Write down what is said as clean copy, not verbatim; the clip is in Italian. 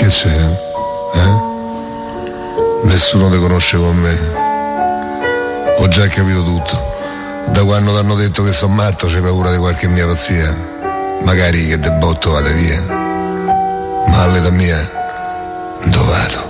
Che c'è? Nessuno ti conosce con me. Ho già capito tutto. Da quando ti hanno detto che sono matto c'hai paura di qualche mia pazzia. Magari che de botto vada via. Ma all'età mia, dove vado?